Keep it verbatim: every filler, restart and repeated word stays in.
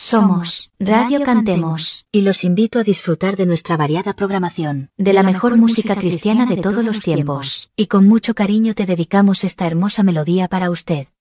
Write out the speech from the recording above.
Somos Radio Cantemos y los invito a disfrutar de nuestra variada programación, de la mejor música cristiana de todos los tiempos, y con mucho cariño te dedicamos esta hermosa melodía para usted.